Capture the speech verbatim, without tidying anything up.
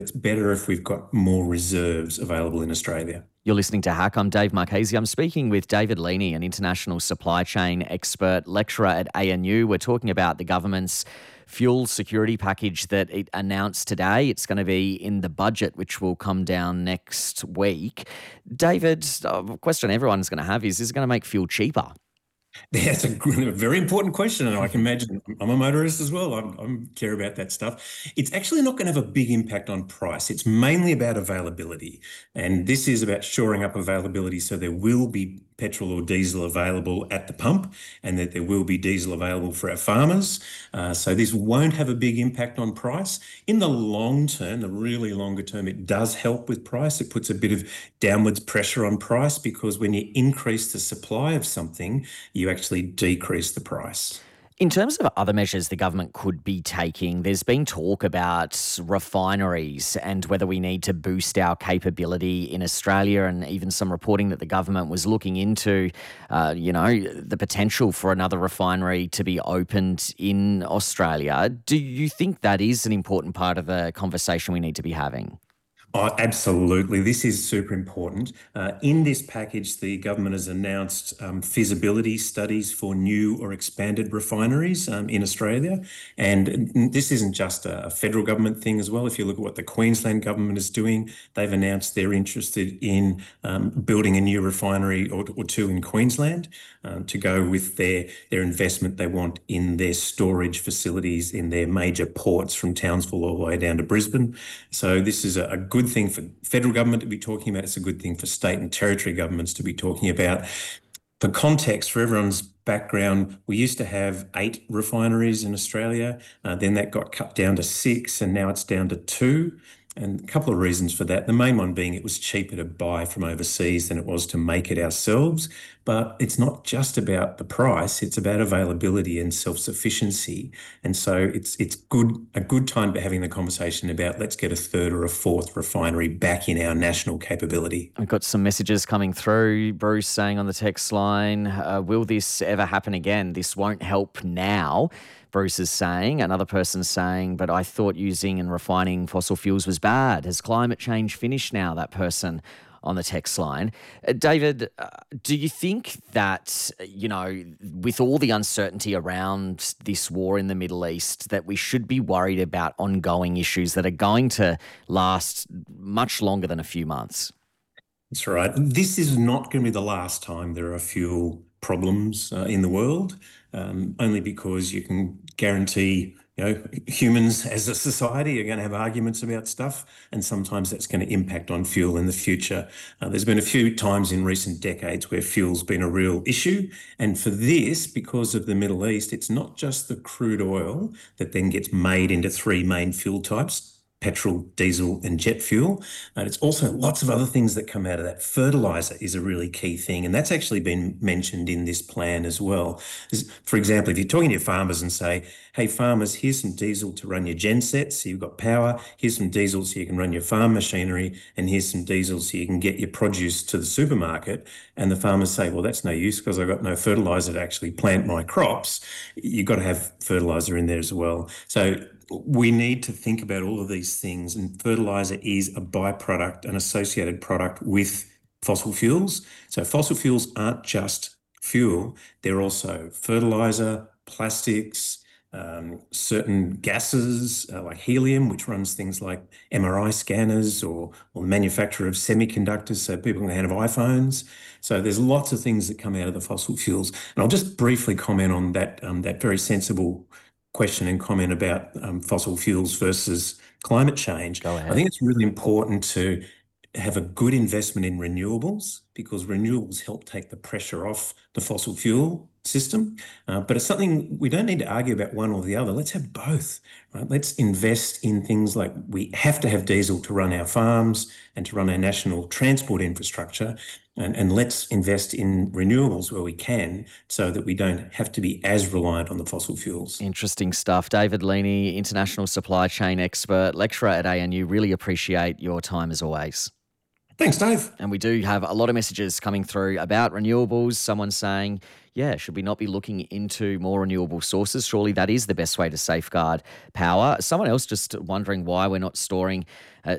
it's better if we've got more reserves available in Australia. You're listening to Hack. I'm Dave Marchese. I'm speaking with David Leaney, an international supply chain expert, lecturer at A N U. We're talking about the government's fuel security package that it announced today. It's going to be in the budget, which will come down next week. David, a question everyone's going to have is, is it going to make fuel cheaper? That's a, a very important question, and I can imagine I'm a motorist as well. I'm, I'm care about that stuff. It's actually not going to have a big impact on price. It's mainly about availability, and this is about shoring up availability so there will be petrol or diesel available at the pump, and that there will be diesel available for our farmers. Uh, so this won't have a big impact on price. In the long term, the really longer term, it does help with price. It puts a bit of downwards pressure on price because when you increase the supply of something, you actually decrease the price. In terms of other measures the government could be taking, there's been talk about refineries and whether we need to boost our capability in Australia, and even some reporting that the government was looking into, uh, you know, the potential for another refinery to be opened in Australia. Do you think that is an important part of the conversation we need to be having? Oh, absolutely. This is super important. Uh, in this package, the government has announced um, feasibility studies for new or expanded refineries um, in Australia. And this isn't just a federal government thing as well. If you look at what the Queensland government is doing, they've announced they're interested in um, building a new refinery or, or two in Queensland um, to go with their, their investment they want in their storage facilities in their major ports from Townsville all the way down to Brisbane. So this is a, a good thing for federal government to be talking about. It's a good thing for state and territory governments to be talking about. For context, for everyone's background, we used to have eight refineries in Australia. Uh, then that got cut down to six, and now it's down to two. And a couple of reasons for that. The main one being it was cheaper to buy from overseas than it was to make it ourselves. But it's not just about the price, it's about availability and self-sufficiency. And so it's it's good a good time to be having the conversation about let's get a third or a fourth refinery back in our national capability. I've got some messages coming through. Bruce saying on the text line, uh, will this ever happen again? This won't help now. Bruce is saying. Another person saying, but I thought using and refining fossil fuels was bad. Has climate change finished now? That person on the text line. Uh, David, uh, do you think that, you know, with all the uncertainty around this war in the Middle East, that we should be worried about ongoing issues that are going to last much longer than a few months? That's right. This is not going to be the last time there are fuel problems uh, in the world, um, only because you can guarantee, you know, humans as a society are going to have arguments about stuff, and sometimes that's going to impact on fuel in the future. Uh, there's been a few times in recent decades where fuel's been a real issue, and for this, because of the Middle East, it's not just the crude oil that then gets made into three main fuel types: petrol, diesel, and jet fuel. And it's also lots of other things that come out of that. Fertilizer is a really key thing, and that's actually been mentioned in this plan as well. For example, if you're talking to your farmers and say, hey, farmers, here's some diesel to run your gensets so you've got power, here's some diesel so you can run your farm machinery, and here's some diesel so you can get your produce to the supermarket, and the farmers say, well, that's no use because I've got no fertilizer to actually plant my crops, you've got to have fertilizer in there as well. So we need to think about all of these things, and fertilizer is a byproduct, an associated product with fossil fuels. So fossil fuels aren't just fuel, they're also fertilizer, plastics, um, certain gases uh, like helium, which runs things like M R I scanners, or, or the manufacture of semiconductors so people can have iPhones. So there's lots of things that come out of the fossil fuels. And I'll just briefly comment on that, um, that very sensible question and comment about um, fossil fuels versus climate change. Go ahead. I think it's really important to have a good investment in renewables, because renewables help take the pressure off the fossil fuel system. Uh, but it's something we don't need to argue about one or the other. Let's have both, right? Let's invest in things like we have to have diesel to run our farms and to run our national transport infrastructure. And, and let's invest in renewables where we can, so that we don't have to be as reliant on the fossil fuels. Interesting stuff. David Leaney, international supply chain expert, lecturer at A N U. Really appreciate your time as always. Thanks, Dave. And we do have a lot of messages coming through about renewables. Someone saying, yeah, should we not be looking into more renewable sources? Surely that is the best way to safeguard power. Someone else just wondering why we're not storing uh,